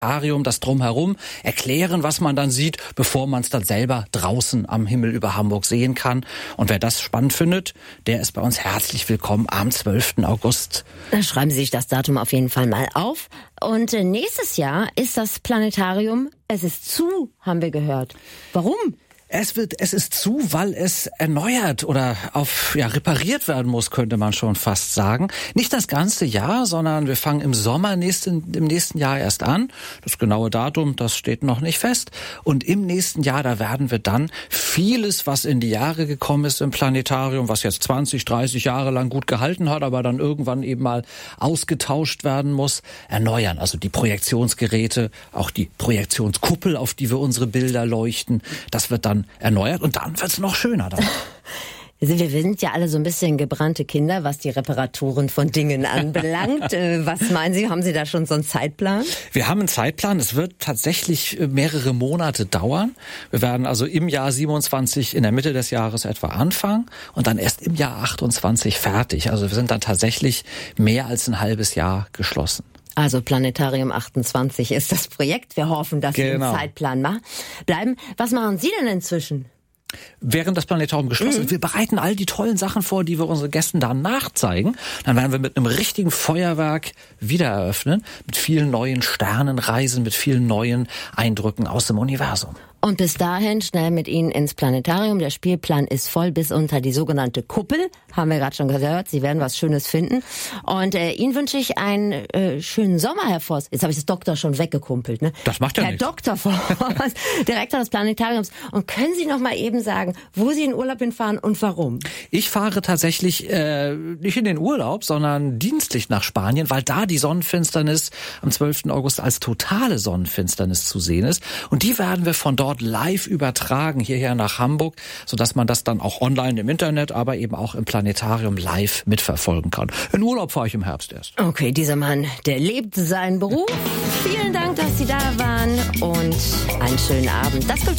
Planetarium, das Drumherum, erklären, was man dann sieht, bevor man es dann selber draußen am Himmel über Hamburg sehen kann. Und wer das spannend findet, der ist bei uns herzlich willkommen am 12. August. Dann schreiben Sie sich das Datum auf jeden Fall mal auf. Und nächstes Jahr ist das Planetarium, es ist zu, haben wir gehört. Warum? Es ist zu, weil es erneuert oder repariert werden muss, könnte man schon fast sagen. Nicht das ganze Jahr, sondern wir fangen im Sommer im nächsten Jahr erst an. Das genaue Datum, das steht noch nicht fest. Und im nächsten Jahr, da werden wir dann vieles, was in die Jahre gekommen ist im Planetarium, was jetzt 20, 30 Jahre lang gut gehalten hat, aber dann irgendwann eben mal ausgetauscht werden muss, erneuern. Also die Projektionsgeräte, auch die Projektionskuppel, auf die wir unsere Bilder leuchten, das wird dann erneuert und dann wird's noch schöner dann. Wir sind ja alle so ein bisschen gebrannte Kinder, was die Reparaturen von Dingen anbelangt. Was meinen Sie, haben Sie da schon so einen Zeitplan? Wir haben einen Zeitplan. Es wird tatsächlich mehrere Monate dauern. Wir werden also im Jahr 27 in der Mitte des Jahres etwa anfangen und dann erst im Jahr 28 fertig. Also wir sind dann tatsächlich mehr als ein halbes Jahr geschlossen. Also Planetarium 28 ist das Projekt. Wir hoffen, dass Sie einen Zeitplan bleiben. Was machen Sie denn inzwischen? Während das Planetarium geschlossen ist, wir bereiten all die tollen Sachen vor, die wir unseren Gästen danach zeigen. Dann werden wir mit einem richtigen Feuerwerk wieder eröffnen, mit vielen neuen Sternenreisen, mit vielen neuen Eindrücken aus dem Universum. Und bis dahin schnell mit Ihnen ins Planetarium. Der Spielplan ist voll bis unter die sogenannte Kuppel. Haben wir gerade schon gehört. Sie werden was Schönes finden. Und Ihnen wünsche ich einen schönen Sommer, Herr Voss. Jetzt habe ich das Doktor schon weggekumpelt, ne? Das macht ja nichts. Herr Dr. Voss, Direktor des Planetariums. Und können Sie noch mal eben sagen, wo Sie in Urlaub hinfahren und warum? Ich fahre tatsächlich nicht in den Urlaub, sondern dienstlich nach Spanien, weil da die Sonnenfinsternis am 12. August als totale Sonnenfinsternis zu sehen ist. Und die werden wir von dort live übertragen hierher nach Hamburg, sodass man das dann auch online im Internet, aber eben auch im Planetarium live mitverfolgen kann. In Urlaub fahre ich im Herbst erst. Okay, dieser Mann, der lebt seinen Beruf. Vielen Dank, dass Sie da waren und einen schönen Abend. Das